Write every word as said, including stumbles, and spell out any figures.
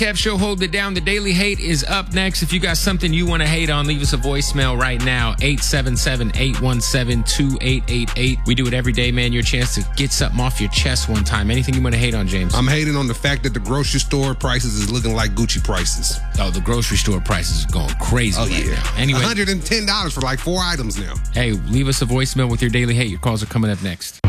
Kev Show, hold it down. The Daily Hate is up next. If you got something you want to hate on, leave us a voicemail right now. eight seven seven, eight one seven, two eight eight eight. We do it every day, man. Your chance to get something off your chest one time. Anything you want to hate on, James? I'm hating on the fact that the grocery store prices is looking like Gucci prices. Oh, the grocery store prices is going crazy Oh, right yeah. now. Anyway, one hundred ten dollars for like four items now. hey, leave us a voicemail with your Daily Hate. Your calls are coming up next.